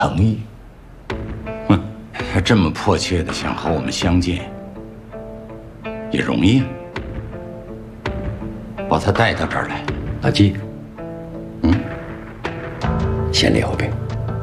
诚意。哼，他这么迫切的想和我们相见，也容易啊。把他带到这儿来。 老季，先礼后兵。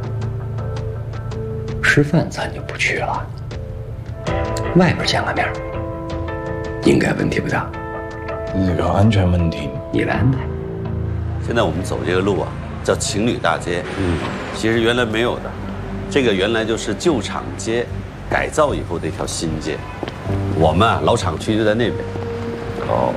吃饭咱就不去了，外边见个面，应该问题不大。 这个安全问题， 你来安排。 现在我们走这个路啊，叫情侣大街。其实原来没有的，这个原来就是旧厂街改造以后的一条新街。我们啊，老厂区就在那边。 哦，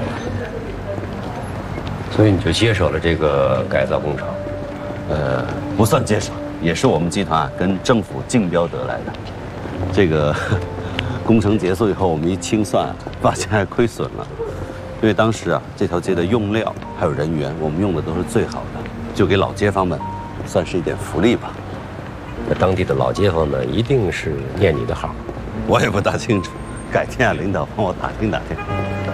所以你就接手了这个改造工程？ 不算接手，也是我们集团啊跟政府竞标得来的。这个工程结束以后，我们一清算，发现还亏损了。因为当时啊，这条街的用料还有人员，我们用的都是最好的，就给老街坊们算是一点福利吧。 那当地的老街坊们一定是念你的好。 我也不大清楚，改天啊，领导帮我打听打听。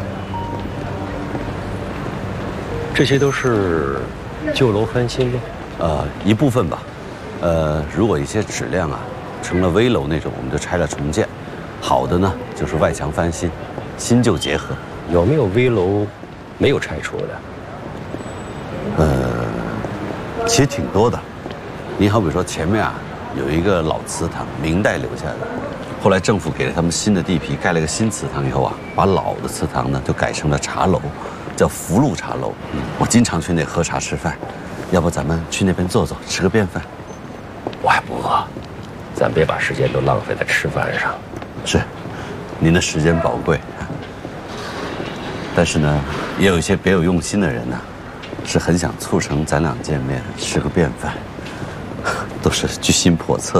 这些都是旧楼翻新的？ 一部分吧。如果一些质量啊成了危楼那种，我们就拆了重建；好的呢，就是外墙翻新，新旧结合。 有没有危楼没有拆除的？ 其实挺多的。你好比说前面啊有一个老祠堂，明代留下的，后来政府给了他们新的地皮，盖了个新祠堂以后啊，把老的祠堂呢就改成了茶楼，叫福禄茶楼。我经常去那喝茶吃饭，要不咱们去那边坐坐，吃个便饭？ 我还不饿，咱别把时间都浪费在吃饭上。 是，您的时间宝贵。但是呢，也有一些别有用心的人呢，是很想促成咱俩见面，吃个便饭，都是居心叵测。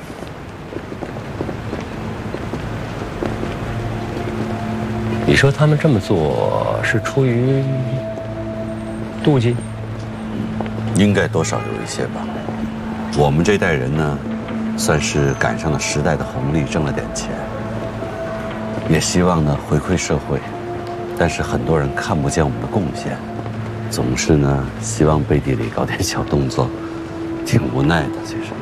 你说他们这么做是出于妒忌？ 应该多少有一些吧。我们这代人呢，算是赶上了时代的红利，挣了点钱，也希望呢回馈社会。但是很多人看不见我们的贡献，总是呢希望背地里搞点小动作，挺无奈的。其实，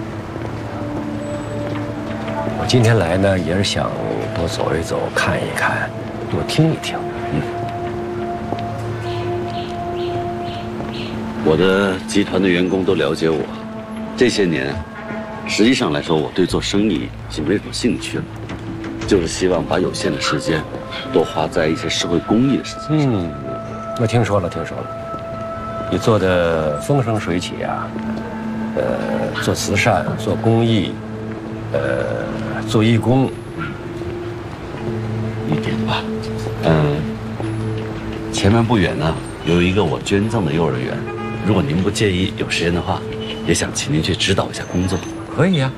我今天来呢，也是想多走一走，看一看，多听一听。 我的集团的员工都了解我，这些年，实际上来说，我对做生意已经没什么兴趣了，就是希望把有限的时间多花在一些社会公益的事情上。 我听说了，你做的风生水起啊，做慈善，做公益，做义工， 一点吧。前面不远呢，有一个我捐赠的幼儿园，如果您不介意，有时间的话，也想请您去指导一下工作。 可以呀。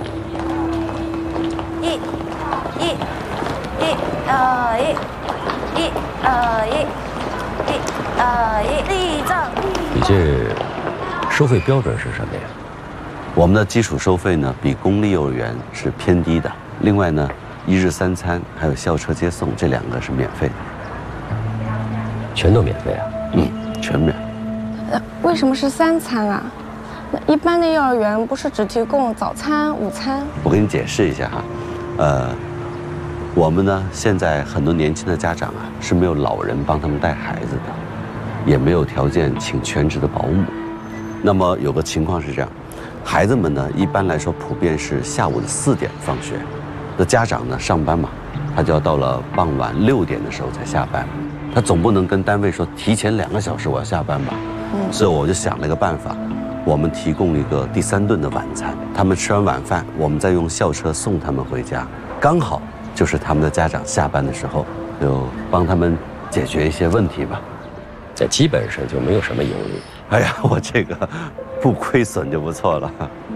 立正。 你这收费标准是什么呀？ 我们的基础收费呢，比公立幼儿园是偏低的。另外呢，1日3餐还有校车接送，这2个是免费的。 全都免费啊？ 全免。 为什么是3餐啊？那一般的幼儿园不是只提供早餐、午餐？ 我给你解释一下哈，我们呢现在很多年轻的家长啊是没有老人帮他们带孩子的，也没有条件请全职的保姆。那么有个情况是这样，孩子们呢一般来说普遍是下午的4点放学，那家长呢上班嘛，他就要到了傍晚6点的时候才下班，他总不能跟单位说提前2个小时我要下班吧。所以我就想了一个办法，我们提供一个第3顿的晚餐，他们吃完晚饭，我们再用校车送他们回家，刚好就是他们的家长下班的时候，就帮他们解决一些问题吧。 在基本上就没有什么盈利。 哎呀，我这个不亏损就不错了。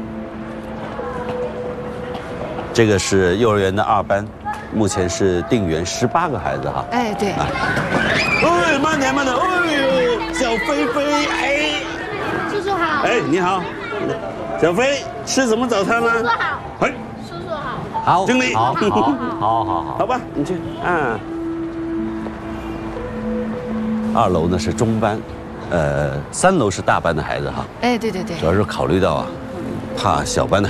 这个是幼儿园的2班，目前是定员18个孩子哈。 哎，对。 哎，慢点，慢点。哎呦，小菲菲，哎， 叔叔好。 哎，你好，小飞，吃什么早餐呢？ 叔叔好。 哎， 叔叔好。 好， 经理， 好， 好吧，你去啊。2楼呢是中班，3楼是大班的孩子哈。 哎，对对对。 主要是考虑到啊，怕小班的